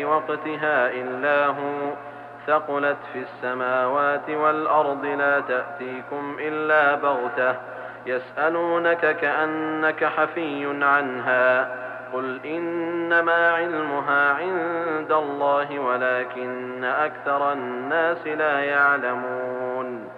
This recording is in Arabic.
وقتها إلا هو، ثقلت في السماوات والأرض لا تأتيكم إلا بغتة، يسألونك كأنك حفي عنها، قل إنما علمها عند الله ولكن أكثر الناس لا يعلمون.